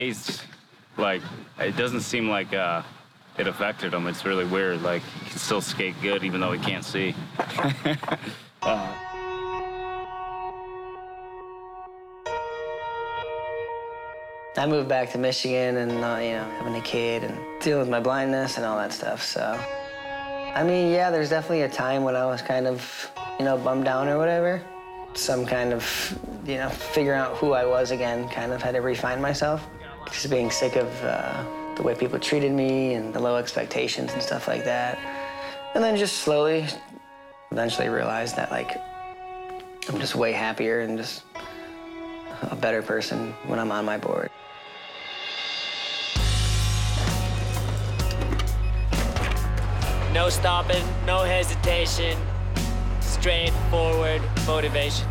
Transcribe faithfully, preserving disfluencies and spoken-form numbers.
He's like, it doesn't seem like uh, it affected him. It's really weird. Like, he can still skate good even though he can't see. uh, I moved back to Michigan and, uh, you know, having a kid and dealing with my blindness and all that stuff, so. I mean, yeah, there's definitely a time when I was kind of, you know, bummed down or whatever. Some kind of, you know, figuring out who I was again, kind of had to refine myself. Just being sick of uh, the way people treated me and the low expectations and stuff like that. And then just slowly, eventually realized that, like, I'm just way happier and just a better person when I'm on my board. No stopping, no hesitation, straightforward motivation.